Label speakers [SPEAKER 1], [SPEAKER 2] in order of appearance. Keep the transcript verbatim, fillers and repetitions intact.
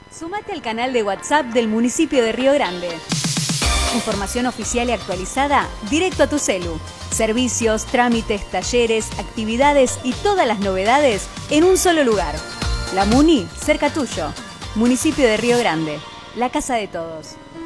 [SPEAKER 1] Sumate al canal de WhatsApp del municipio de Río Grande. Información oficial y actualizada directo a tu celu. Servicios, trámites, talleres, actividades y todas las novedades en un solo lugar. La Muni, cerca tuyo. Municipio de Río Grande, la casa de todos.